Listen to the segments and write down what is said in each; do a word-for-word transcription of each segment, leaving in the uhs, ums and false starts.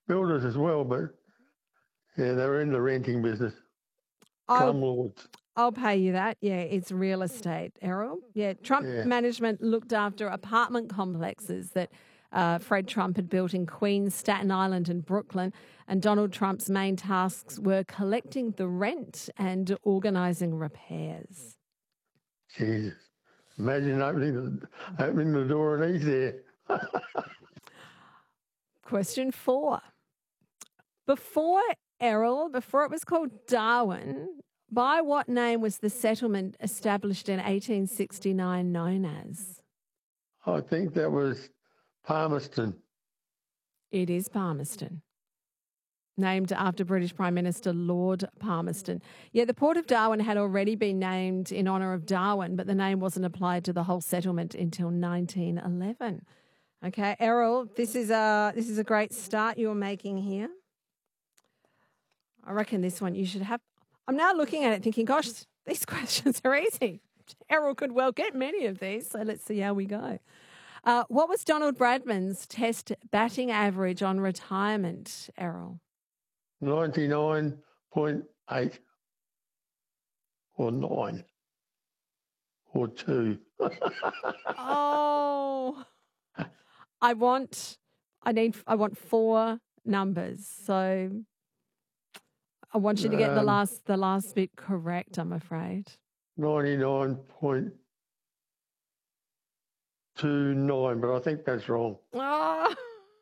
builders as well, but yeah, they were in the renting business. I'll, Slumlords. I'll pay you that. Yeah, it's real estate, Errol. Yeah, Trump Yeah. management looked after apartment complexes that uh, Fred Trump had built in Queens, Staten Island and Brooklyn, and Donald Trump's main tasks were collecting the rent and organising repairs. Jesus. Imagine opening the, opening the door and he's there. Question four. Before Errol, before it was called Darwin, by what name was the settlement established in eighteen sixty-nine known as? I think that was Palmerston. It is Palmerston. Named after British Prime Minister Lord Palmerston. Yeah, the Port of Darwin had already been named in honour of Darwin, but the name wasn't applied to the whole settlement until nineteen eleven. Okay, Errol, this is a, this is a great start you're making here. I reckon this one you should have. I'm now looking at it thinking, gosh, these questions are easy. Errol could well get many of these, so let's see how we go. Uh, what was Donald Bradman's test batting average on retirement, Errol? ninety-nine point eight or nine or two. Oh, I want, I need, I want four numbers. So I want you to get the Um, last, the last bit correct, I'm afraid. ninety-nine point two nine, but I think that's wrong. Oh,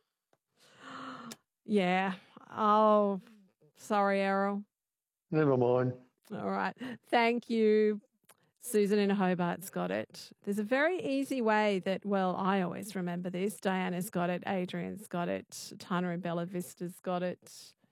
yeah. Oh, sorry, Errol. Never mind. All right. Thank you. Susan in Hobart's got it. There's a very easy way that, well, I always remember this. Diana's got it. Adrian's got it. Tana in Bella Vista's got it.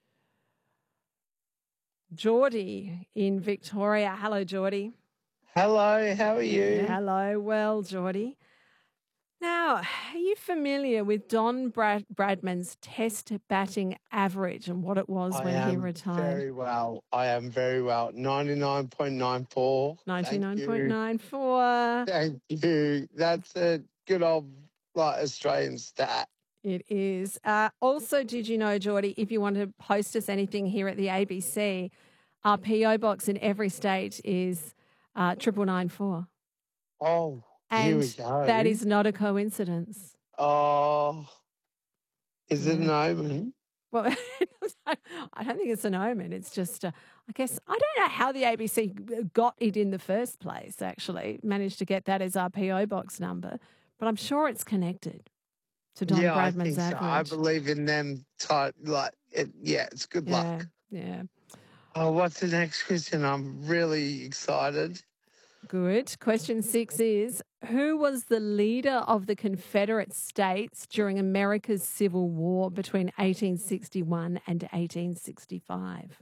Geordie in Victoria. Hello, Geordie. Hello, how are you? Hello. Well, Geordie. Now, are you familiar with Don Brad- Bradman's test batting average and what it was I when am he retired? very well. I am very well. ninety-nine point nine four. ninety-nine point nine four. Thank you. Thank you. That's a good old like Australian stat. It is. Uh, also, did you know, Geordie, if you want to post us anything here at the A B C, our P O box in every state is uh, triple nine four. Oh, and here we go. That is not a coincidence. Oh, is it Yeah. an omen? Well, I don't think it's an omen. It's just, uh, I guess, I don't know how the A B C got it in the first place, actually, managed to get that as our P O box number, but I'm sure it's connected to Don yeah, I Bradman's think so. I average. believe in them. Type like it, yeah, it's good Yeah, luck. yeah. Oh, what's the next question? I'm really excited. Good. Question six is, who was the leader of the Confederate States during America's Civil War between eighteen sixty-one and eighteen sixty-five?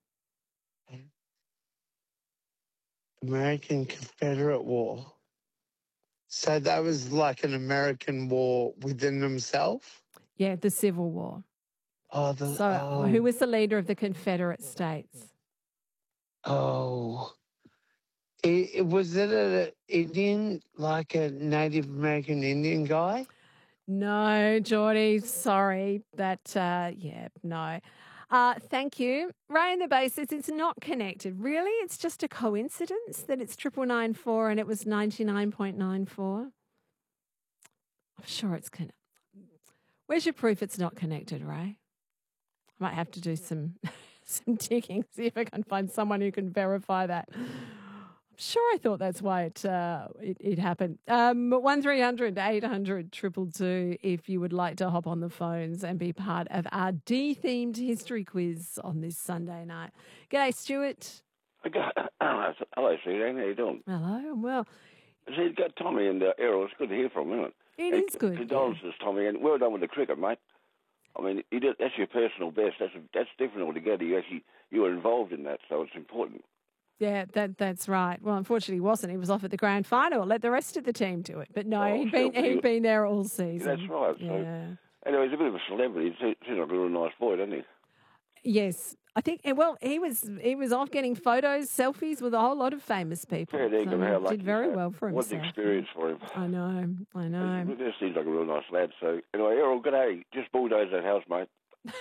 American Confederate War. So that was like an American war within themselves? Yeah, the Civil War. Oh, the, So oh, who was the leader of the Confederate States? oh. It, it- was it an Indian, like a Native American Indian guy? No, Geordie, sorry. That, uh, yeah, no. Uh, thank you. Ray in the Bay says it's not connected. Really? It's just a coincidence that it's triple nine four and it was ninety-nine point nine four? I'm sure it's connected. Where's your proof it's not connected, Ray? I might have to do some some digging, see if I can find someone who can verify that. I'm sure I thought that's why it uh, it, it happened. Um, one three hundred eight hundred two two two if you would like to hop on the phones and be part of our D-themed history quiz on this Sunday night. G'day, Stuart. Hello, Suzanne. How you doing? Hello. Well, So you've got Tommy and uh, Errol. It's good to hear from him, isn't it? it And is good. Condolences, Tommy, and well done with the cricket, mate. I mean, you did, that's your personal best. That's that's different altogether. You actually you were involved in that, so it's important. Yeah, that that's right. Well, unfortunately, he wasn't. He was off at the grand final. Let the rest of the team do it. But no, Oh, he'd sure, been he'd been there all season. That's right. So, Yeah. anyway, he's a bit of a celebrity. He seems seems like a real nice boy, doesn't he? Yes, I think. Well, he was he was off getting photos, selfies with a whole lot of famous people. Fair dinkum, how So lucky did very is that? well for What an himself. experience for him. I know, I know. He just seems like a real nice lad. So anyway, Errol, good day. Just bulldoze that house, mate.